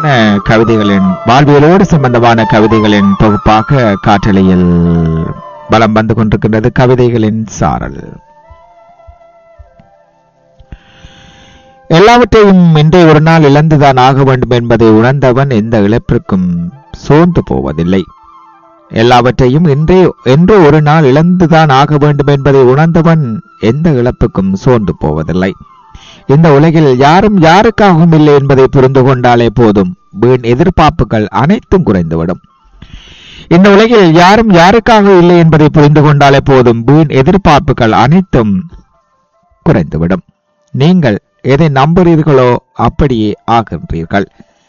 கவிதைகளின் வாழ்வியலோடு சம்பந்தமான கவிதைகளின் தொகுப்பாக காற்றலையில் பலம் வந்து கொண்டிருக்கின்றது கவிதைகளின் சாரல். எல்லாவற்றையும் இன்றைய ஒரு நாள் இழந்துதான் ஆக வேண்டும் என்பதை உணர்ந்தவன் எந்த இழப்பிற்கும் சோர்ந்து போவதில்லை. எல்லாவற்றையும் இன்று ஒரு நாள் இழந்துதான் ஆக வேண்டும் என்பதை உணர்ந்தவன் எந்த இழப்புக்கும் சோர்ந்து போவதில்லை. இந்த உலகில் யாரும் யாருக்காகவும் இல்லை என்பதை புரிந்து கொண்டாலே போதும், வீண் எதிர்பார்ப்புகள் அனைத்தும் குறைந்துவிடும். இந்த உலகில் யாரும் யாருக்காக இல்லை என்பதை புரிந்து கொண்டாலே போதும், வீண் எதிர்பார்ப்புகள் அனைத்தும் குறைந்துவிடும். நீங்கள் எதை நம்புகிறீர்களோ அப்படியே ஆகின்றீர்கள்.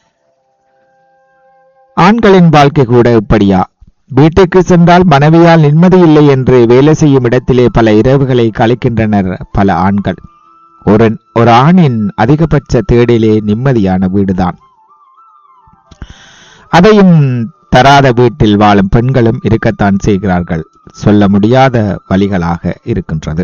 ஆண்களின் வாழ்க்கை கூட இப்படியா? வீட்டுக்கு சென்றால் மனைவியால் நிம்மதி இல்லை என்று வேலை செய்யும் இடத்திலே பல இரவுகளை கழிக்கின்றனர் பல ஆண்கள். ஒரு ஆணின் அதிகபட்ச தேடலே நிம்மதியான வீடுதான். அதையும் தராத வீட்டில் வாழும் பெண்களும் இருக்கத்தான் செய்கிறார்கள். சொல்ல முடியாத வழிகளாக இருக்கின்றது.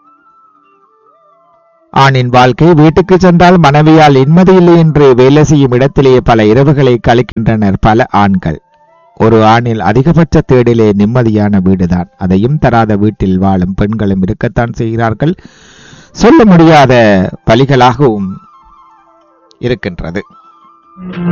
ஆணின் வாழ்க்கை வீட்டுக்கு சென்றால் மனைவியால் நிம்மதி இல்லை என்று வேலை செய்யும் இடத்திலேயே பல இரவுகளை கழிக்கின்றனர் பல ஆண்கள். ஒரு ஆணில் அதிகபட்ச தேடலே நிம்மதியான வீடுதான். அதையும் தராத வீட்டில் வாழும் பெண்களும் இருக்கத்தான் செய்கிறார்கள். சொல்ல முடியாத வழிகளாகவும் இருக்கின்றது.